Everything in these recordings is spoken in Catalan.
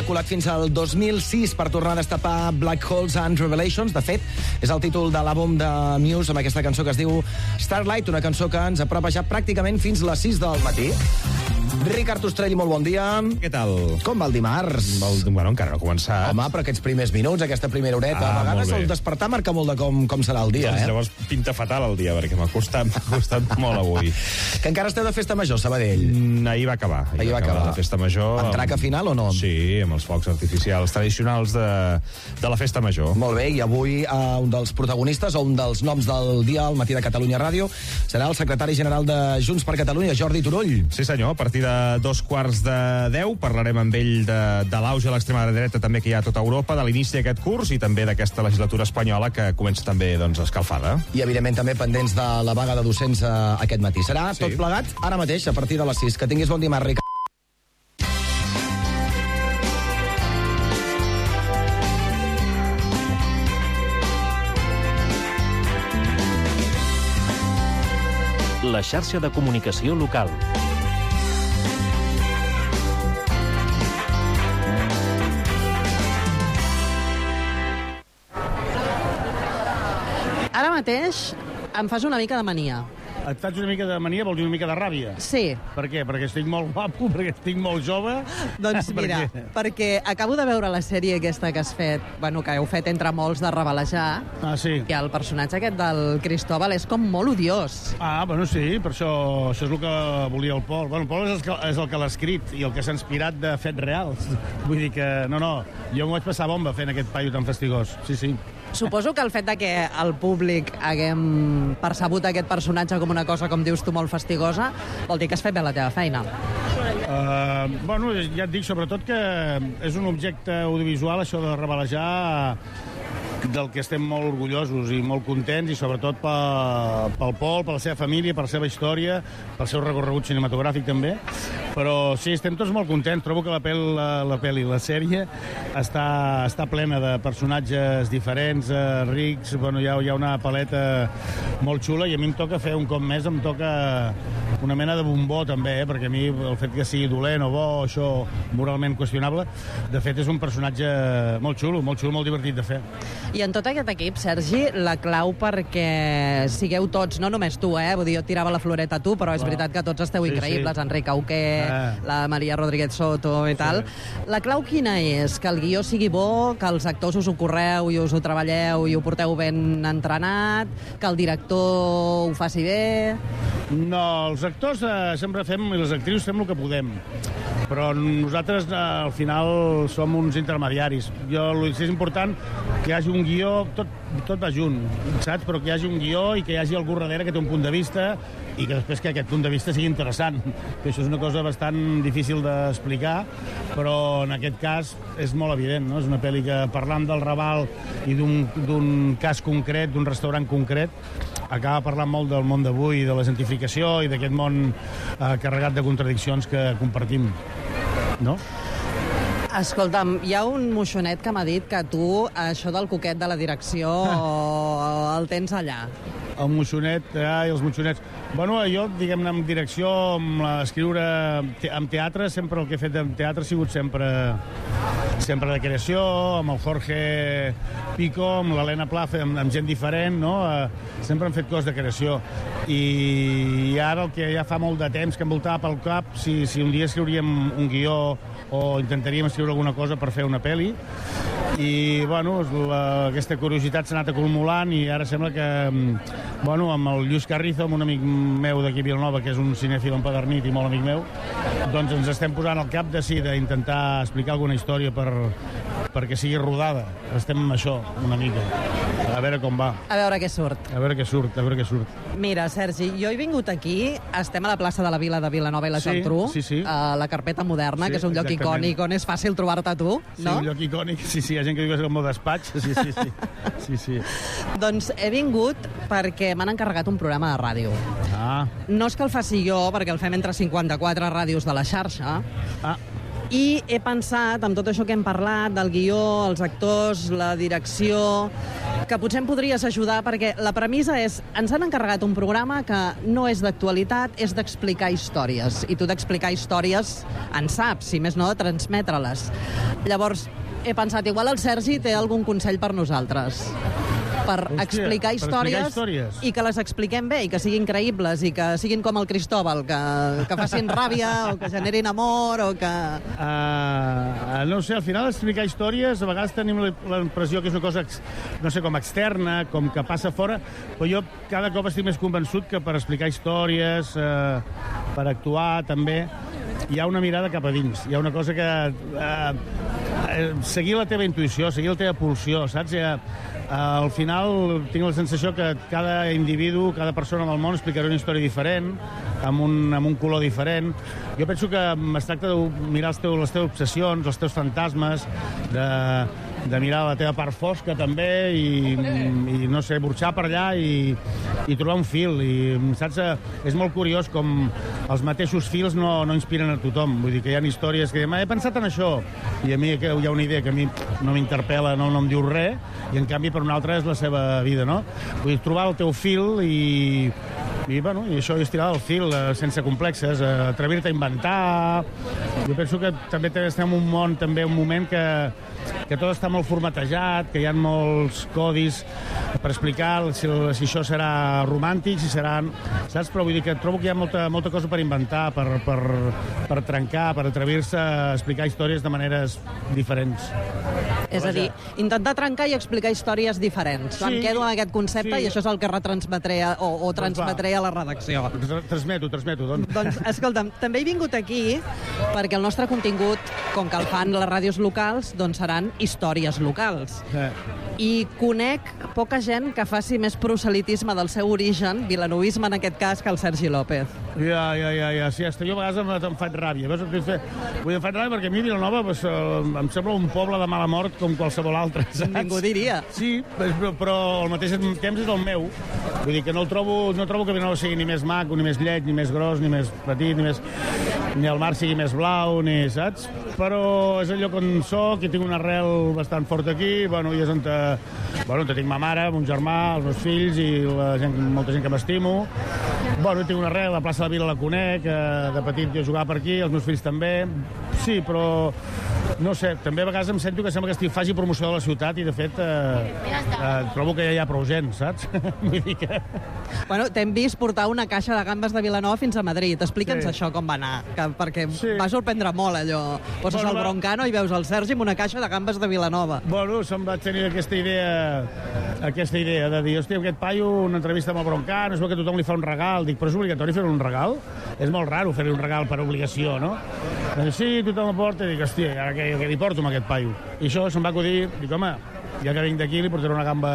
colat fins al 2006 per tornar a destapar Black Holes and Revelations. De fet, és el títol de l'àlbum de Muse amb aquesta cançó que es diu Starlight, una cançó que ens apropa ja pràcticament fins les 6 del matí. Ricard Ostrell, molt bon dia. Què tal? Com va el dimarts? Bueno, encara no ha començat. Home, però aquests primers minuts, aquesta primera horeta, a vegades el despertar marca molt de com serà el dia, Llavors pinta fatal el dia, perquè m'ha costat molt avui. Que encara esteu de festa major, Sabadell? Ahir va acabar. Ahir va acabar la festa major. Amb traca final o no? Sí, amb els focs artificials tradicionals de la festa major. Molt bé, i avui un dels protagonistes o un dels noms del dia al Matí de Catalunya Ràdio serà el secretari general de Junts per Catalunya, Jordi Turull. Sí, senyor, a partir de 9:45 parlarem amb ell de l'auge a l'extrema dreta també que hi ha a tota Europa, de l'inici d'aquest curs i també d'aquesta legislatura espanyola que comença també escalfada. I evidentment també pendents de la vaga de docents aquest matí. Serà tot plegat ara mateix a partir de les 6. Que tinguis bon dimarts, Ricard. La xarxa de comunicació local. Ara mateix em fas una mica de mania. Et faig una mica de mania, vols dir una mica de ràbia? Sí. Per què? Perquè estic molt guapo, perquè estic molt jove? Doncs mira, perquè acabo de veure la sèrie aquesta que has fet, bueno, que heu fet entre molts de revelejar, sí. I el personatge aquest del Cristóbal és com molt odiós. Bueno, sí, per això és el que volia el Pol. Bueno, el Pol és el que l'ha escrit i el que s'ha inspirat de fets reals. Vull dir que, no, jo m'ho vaig passar bomba fent aquest paio tan fastigós. Sí. Suposo que el fet de que el públic haguem percebut aquest personatge com una cosa, com dius tu, molt fastigosa, vol dir que has fet bé la teva feina. Bueno, ja et dic, sobretot que és un objecte audiovisual, això de revelejar, del que estem molt orgullosos i molt contents, i sobretot pel Pol, per la seva família, per la seva història, pel seu recorregut cinematogràfic també. Però sí, estem tots molt contents. Trobo que la sèrie està plena de personatges diferents, rics. Bueno, hi ha una paleta molt xula, i a mi em toca fer un cop més, em toca una mena de bombó també, perquè a mi el fet que sigui dolent o bo, això moralment qüestionable, de fet és un personatge molt xulo, molt divertit de fer. I en tot aquest equip, Sergi, la clau perquè sigueu tots, no només tu, vull dir, jo et tirava la floreta a tu, però és veritat que tots esteu increïbles, sí. Enric Auqué, la Maria Rodríguez Soto i tal. La clau quina és? Que el guió sigui bo, que els actors us ho correu i us ho treballeu i ho porteu ben entrenat, que el director ho faci bé? No, els actors sempre fem, i les actrius fem el que podem, però nosaltres al final som uns intermediaris. És important que hi hagi un guió, tot va junt, saps? Però que hi hagi un guió i que hi hagi algú darrere que té un punt de vista i que després que aquest punt de vista sigui interessant, que això és una cosa bastant difícil d'explicar, però en aquest cas és molt evident, no? És una pel·li que, parlant del Raval i d'un cas concret, d'un restaurant concret, acaba parlant molt del món d'avui, de la gentrificació i d'aquest món carregat de contradiccions que compartim, no? Escolta'm, hi ha un moixonet que m'ha dit que tu, això del coquet de la direcció, el tens allà. El moixonet, i els moixonets. Bueno, jo, diguem-ne, en direcció, amb escriure en teatre, sempre el que he fet en teatre ha sigut sempre de creació, amb el Jorge Pico, amb l'Helena Plaza, amb gent diferent, no? Sempre hem fet coses de creació. I ara, el que ja fa molt de temps que em voltava pel cap, si un dia escriuríem un guió o intentaríem escriure alguna cosa per fer una pel·li, i bueno, aquesta curiositat s'ha anat acumulant i ara sembla que bueno, amb el Lluís Carrizo, amb un amic meu d'aquí a Vilanova, que és un cinèfil empedernit i molt amic meu, doncs ens estem posant al cap d'intentar explicar alguna història perquè sigui rodada. Estem amb això una mica, a veure com va. A veure què surt. A veure què surt. Mira, Sergi, jo he vingut aquí, estem a la plaça de la Vila de Vilanova i la Geltrú, sí. A la Carpeta Moderna, que és un lloc icònic on és fàcil trobar-te tu, no? Sí, un lloc icònic, sí, hi ha gent que diu que és el meu despatx, sí. Doncs he vingut perquè m'han encarregat un programa de ràdio. No és que el faci jo, perquè el fem entre 54 ràdios de la xarxa, i he pensat, amb tot això que hem parlat, del guió, els actors, la direcció, que potser em podries ajudar, perquè la premissa és, ens han encarregat un programa que no és d'actualitat, és d'explicar històries. I tu d'explicar històries en saps, si més no, de transmetre-les. Llavors, he pensat, igual el Sergi té algun consell per nosaltres. Per explicar històries i que les expliquem bé i que siguin creïbles i que siguin com el Cristóbal, que facin ràbia o que generin amor o que... No sé, al final explicar històries a vegades tenim la impressió que és una cosa, no sé, com externa, com que passa fora, però jo cada cop estic més convençut que per explicar històries, per actuar també, hi ha una mirada cap a dins, hi ha una cosa que... seguir la teva intuïció, seguir la teva pulsió, saps? Al final tinc la sensació que cada individu, cada persona del món explicarà una història diferent, amb un color diferent. Jo penso que es tracta de mirar les teves obsessions, els teus fantasmes, de mirar la teva part fosca també i no sé, burxar per allà i trobar un fil. I, saps? És molt curiós com els mateixos fils no inspiren a tothom. Vull dir que hi ha històries que he pensat en això, i a mi hi ha una idea que a mi no m'interpel·la, no em diu res, i en canvi per un altre és la seva vida, no? Vull dir, trobar el teu fil i això és tirar el fil sense complexes, atrevir-te a inventar. Jo penso que també estem en un món, també un moment que tot està molt formatejat, que hi ha molts codis per explicar si això serà romàntic, si serà... Saps? Però vull dir que trobo que hi ha molta cosa per inventar, per trencar, per atrevir-se a explicar històries de maneres diferents. És a dir, intentar trencar i explicar històries diferents. Sí, em quedo en aquest concepte i això és el que retransmetré o transmetré a la redacció. Transmeto. Doncs, escolta'm, també he vingut aquí perquè el nostre contingut, com que el fan les ràdios locals, doncs seran històries locals. I conec poca gent que faci més proselitisme del seu origen, vilanovisme en aquest cas, que el Sergi López. Ja. Sí, jo a vegades em faig ràbia. Em faig ràbia perquè a mi Vilanova em sembla un poble de mala mort com qualsevol altre, saps? Ningú diria. Sí, però al mateix temps és el meu. Vull dir que no trobo que Vilanova sigui ni més maco, ni més lleig, ni més gros, ni més petit, ni el mar sigui més blau, ni, saps? Però és el lloc on soc i tinc una arrel bastant forta aquí, i és on tinc ma mare, mon germà, els meus fills i molta gent que m'estimo. Tinc una arrel, la plaça de la Vila la conec, de petit jo jugava per aquí, els meus fills també. Sí, però no sé, també a vegades em sento que sembla que faci promoció de la ciutat i, de fet, trobo que ja hi ha prou gent, saps? Vull dir que... T'hem vist portar una caixa de gambes de Vilanova fins a Madrid. Explica'ns això com va anar, perquè va sorprendre molt allò. Poses el Broncano i veus el Sergi amb una caixa de gambes de Vilanova. Se'm va tenir aquesta idea de dir, hòstia, aquest paio, una entrevista amb el Broncano, es veu que tothom li fa un regal. Dic, però és obligatori fer un regal? És molt raro fer-li un regal per obligació, no? Sí, tothom el porta, i dic, hòstia, ara què li porto amb aquest paio? I això se'm va acudir, dic, home, ja que vinc d'aquí li portaré una gamba,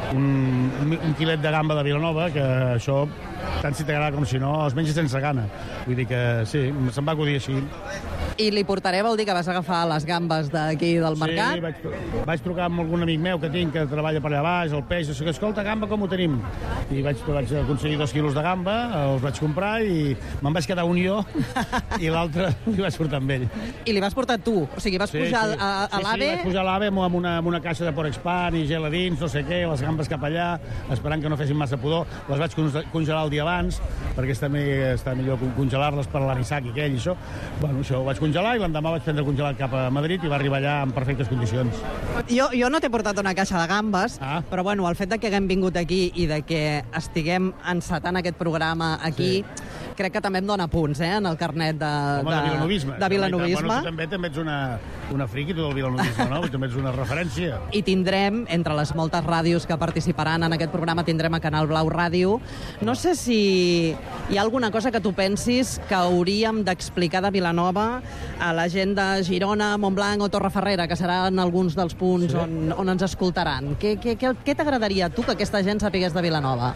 un quilet de gamba de Vilanova, que això, tant si t'agrada com si no, es menja sense gana. Vull dir que sí, se'm va acudir així. I li portaré vol dir que vas agafar les gambes d'aquí del mercat? Sí, vaig trucar amb algun amic meu que tinc, que treballa per allà baix, el peix, que escolta, gamba com ho tenim? I vaig aconseguir 2 quilos de gamba, els vaig comprar i me'n vaig quedar un jo i l'altre li vaig portar amb ell. I li vas portar tu? O sigui, vas pujar a l'AVE? Sí, vaig pujar a l'AVE amb una caixa de Porexpan i gel a dins, no sé què, les gambes cap allà, esperant que no fessin massa pudor. Les vaig congelar el dia abans, perquè està millor congelar-les per l'anissac i aquell i això. Això ho vaig congelar i l'endemà vaig prendre congelat cap a Madrid i va arribar allà en perfectes condicions. Jo no t'he portat una caixa de gambes, però el fet de que haguem vingut aquí i de que estiguem encetant aquest programa aquí, crec que també em dona punts, en el carnet de vilanovisme. De vilanovisme. Tu també ets una friqui, tu del vilanovisme, no? També ets una referència. I tindrem, entre les moltes ràdios que participaran en aquest programa, tindrem a Canal Blau Ràdio. No sé si hi ha alguna cosa que tu pensis que hauríem d'explicar de Vilanova a la gent de Girona, Montblanc o Torrefarrera, que seran alguns dels punts on ens escoltaran. Què t'agradaria a tu que aquesta gent sapigués de Vilanova?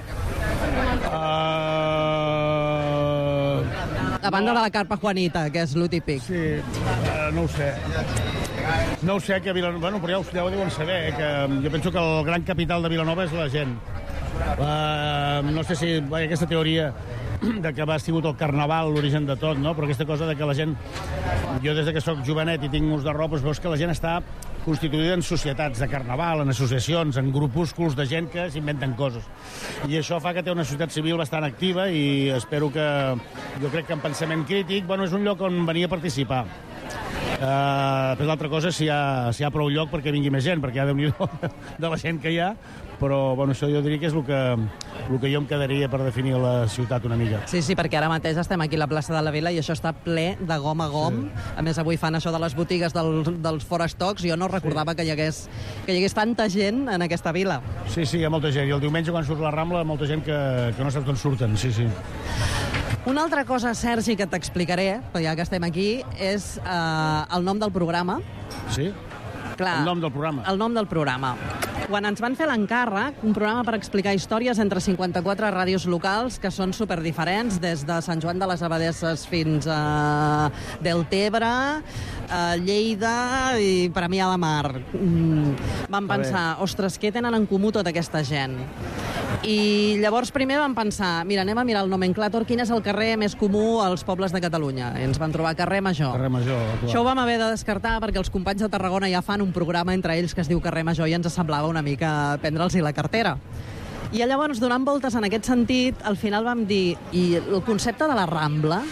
A banda de la carpa Juanita, que és lo típic. Sí, no ho sé. No ho sé, que Vilanova... Però ja ho deuen saber, que jo penso que el gran capital de Vilanova és la gent. No sé si aquesta teoria de que ha sigut el carnaval l'origen de tot, no? Però aquesta cosa de que la gent... Jo des que soc jovenet i tinc ús de roba, veus que la gent està constituïda en societats de carnaval, en associacions, en grupúsculs de gent que s'inventen coses. I això fa que té una societat civil bastant activa i espero que, jo crec que en pensament crític, bueno, és un lloc on venia a participar. Però l'altra cosa és si hi ha prou lloc perquè vingui més gent, perquè hi ha Déu-n'hi-do de la gent que hi ha, però bueno, això jo diria que és el que jo em quedaria per definir la ciutat una mica. Sí, perquè ara mateix estem aquí a la plaça de la Vila i això està ple de gom a gom. Sí. A més, avui fan això de les botigues dels forestocs. Jo no recordava que hi hagués tanta gent en aquesta vila. Sí, hi ha molta gent. I el diumenge, quan surt la Rambla, molta gent que no sap d'on surten. Sí. Una altra cosa, Sergi, que t'explicaré, ja que estem aquí, és el nom del programa. Sí? Clar, el nom del programa. El nom del programa. Quan ens van fer l'encàrrec, un programa per explicar històries entre 54 ràdios locals que són superdiferents, des de Sant Joan de les Abadesses fins a Deltebre, Lleida i Premià de Mar. Vam pensar, ostres, què tenen en comú tota aquesta gent? I llavors primer vam pensar, mira, anem a mirar el nomenclàtor, quin és el carrer més comú als pobles de Catalunya. I ens van trobar Carrer Major. Carrer Major, clar. Això ho vam haver de descartar perquè els companys de Tarragona ja fan un programa entre ells que es diu Carrer Major i ens semblava una mica prendre'ls-hi la cartera. I llavors, donant voltes en aquest sentit, al final vam dir, i el concepte de la Rambla?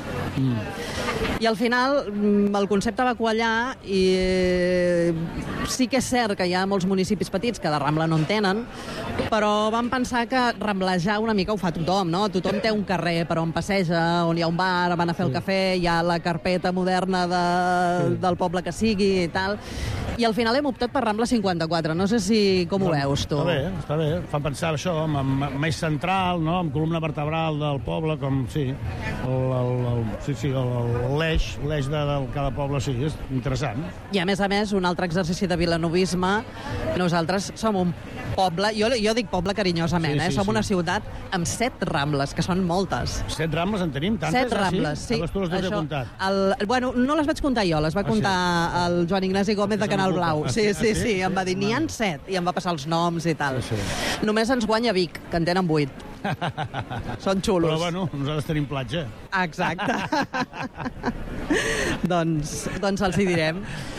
I al final el concepte va quallar i sí que és cert que hi ha molts municipis petits que de Rambla no en tenen, però vam pensar que ramblejar una mica ho fa tothom, no? Tothom té un carrer per on passeja, on hi ha un bar, van a fer el cafè, hi ha la carpeta moderna del poble que sigui i tal. I al final hem optat per Rambla 54. No sé com ho veus, tu. Està bé. Fa pensar això, amb eix central, no? Amb columna vertebral del poble, com, sí, l'eix de cada poble, sí, és interessant. I a més, un altre exercici de vilanovisme, nosaltres som un poble, jo dic poble carinyosament, som una ciutat amb 7 rambles, que són moltes. 7 rambles en tenim? Tantes? 7 rambles, sí. Tu les has apuntat. Bueno, no les vaig comptar jo, les va comptar el Joan Ignasi Gómez de Canal Blau. Sí, em va dir, n'hi ha 7, i em va passar els noms i tal. Només ens guanya Vic, que en tenen 8. Són xulos. Però, bueno, nosaltres tenim platja. Exacte. doncs els hi direm.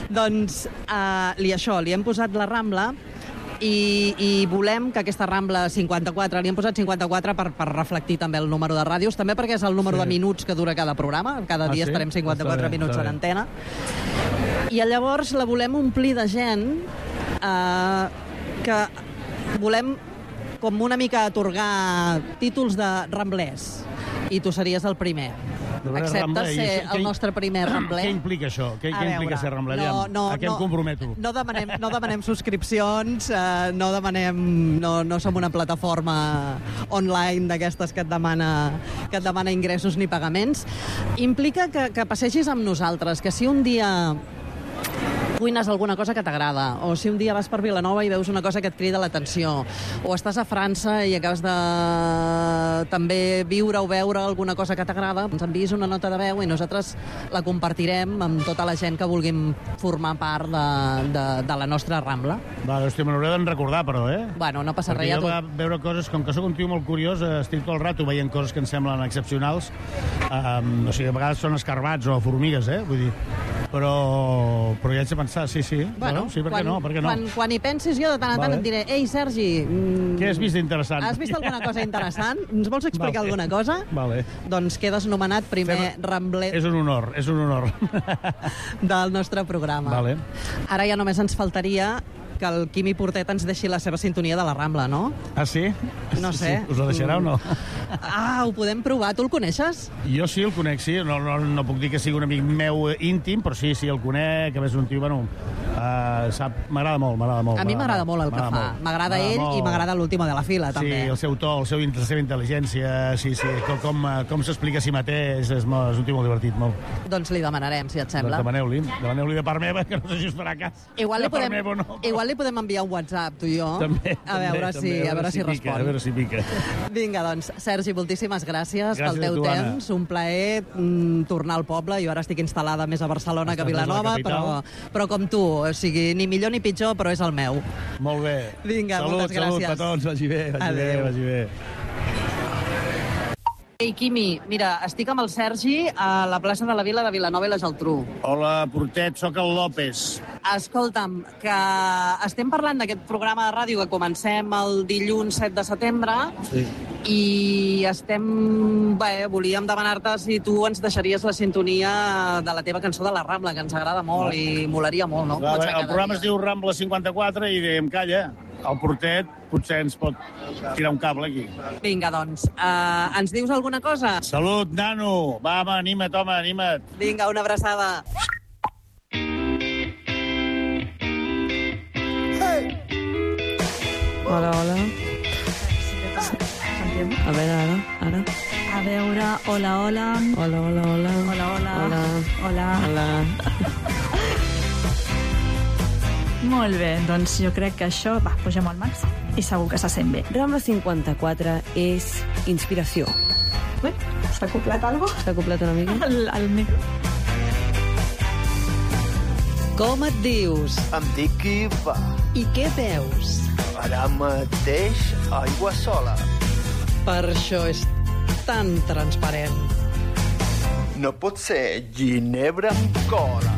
Li hem posat la Rambla i volem que aquesta Rambla 54, li hem posat 54 per reflectir també el número de ràdios, també perquè és el número de minuts que dura cada programa, cada dia estarem 54 minuts en antena, i llavors la volem omplir de gent que volem com una mica atorgar títols de ramblers, i tu series el primer. Acceptes ser el nostre primer rambler? Què implica això? Què implica ser rambler? A què em comprometo? No demanem subscripcions, no som una plataforma online d'aquestes que et demana ingressos ni pagaments. Implica que passegis amb nosaltres, que si un dia cuines alguna cosa que t'agrada, o si un dia vas per Vilanova i veus una cosa que et crida l'atenció, o estàs a França i acabes de també viure o veure alguna cosa que t'agrada, ens enviïs una nota de veu i nosaltres la compartirem amb tota la gent que vulguin formar part de la nostra Rambla. Hòstia, me n'hauré d'en recordar, però, Bueno, no passa res. Perquè jo vaig veure coses, com que soc un tio molt curiós, estic tot el rato veient coses que em semblen excepcionals, o sigui, a vegades són escarbats o formigues, vull dir, però ja haig de pensar, sí. Bueno, sí, per què no? Quan hi pensis, jo de tant en tant et diré, ei, Sergi... Què has vist interessant? Has vist alguna cosa interessant? Ens vols explicar alguna cosa? Vale. Doncs quedes nomenat primer rambler... És un honor. Del nostre programa. Vale. Ara ja només ens faltaria que el Quimi Portet ens deixi la seva sintonia de la Rambla, no? Ah, sí? No sé. Sí. Us la deixarà o no? Ho podem provar. Tu el coneixes? Jo sí, el conec, sí. No puc dir que sigui un amic meu íntim, però sí, el conec, a més un tio, m'agrada molt. A mi m'agrada molt el que fa. M'agrada ell i m'agrada l'última de la fila, també. Sí, el seu to, la seva intel·ligència, sí, com s'explica a si mateix, és un tio molt divertit, molt. Doncs li demanarem, si et sembla. Doncs demaneu-li de part meva, que no sé si us farà cas. Igual li podem enviar un WhatsApp, tu i jo. També, a veure si respon. A veure si pica. Vinga, doncs, Sergi, moltíssimes gràcies pel teu temps. Un plaer tornar al poble. Jo ara estic instal·lada més a Barcelona que a Vilanova, però com tu, o sigui, ni millor ni pitjor, però és el meu. Molt bé. Vinga, moltes gràcies. Salut, petons, vagi bé. Adéu. Vagi bé. Ei, Quimi, mira, estic amb el Sergi a la plaça de la Vila de Vilanova i la Geltrú. Hola, Portet, sóc el López. Escolta'm, que estem parlant d'aquest programa de ràdio que comencem el dilluns 7 de setembre i volíem demanar-te si tu ens deixaries la sintonia de la teva cançó de la Rambla, que ens agrada molt i molaria molt, no? El programa es diu Rambla 54 i dèiem, calla, el Portet potser ens pot tirar un cable aquí. Vinga, doncs, ens dius alguna cosa? Salut, nano! Va, home, anima't, home, anima't. Vinga, una abraçada. Hola, hola. A veure, ara. A veure, hola, hola. Hola, hola, hola. Hola, hola. Hola. Hola. Hola. Molt bé, doncs jo crec que això, va, pugem al màxim i segur que se sent bé. Rambla 54 és inspiració. Ui, s'ha acoplat alguna cosa? S'ha acoplat una mica? El micro. Com et dius? Em dic Iva. I què veus? Ara mateix aigua sola. Per això és tan transparent. No pot ser ginebra amb cola.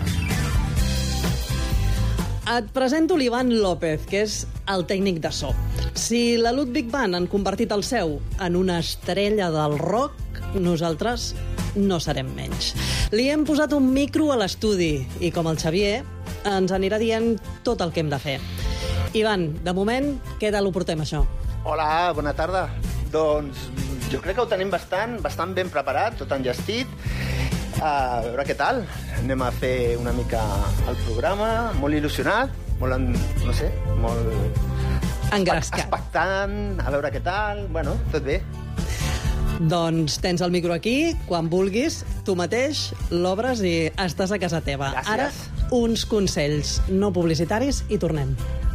Et presento l'Ivan López, que és el tècnic de so. Si la Ludwig Band han convertit el seu en una estrella del rock, nosaltres no serem menys. Li hem posat un micro a l'estudi i, com el Xavier, ens anirà dient tot el que hem de fer. Ivan, de moment, què tal ho portem, això? Hola, bona tarda. Doncs jo crec que ho tenim bastant ben preparat, tot enllestit. A veure què tal. Anem a fer una mica el programa, molt il·lusionat, molt, no sé, molt engrescat. Expectant, a veure què tal. Bueno, tot bé. Doncs tens el micro aquí, quan vulguis, tu mateix l'obres i estàs a casa teva. Gràcies. Ara, uns consells no publicitaris i tornem.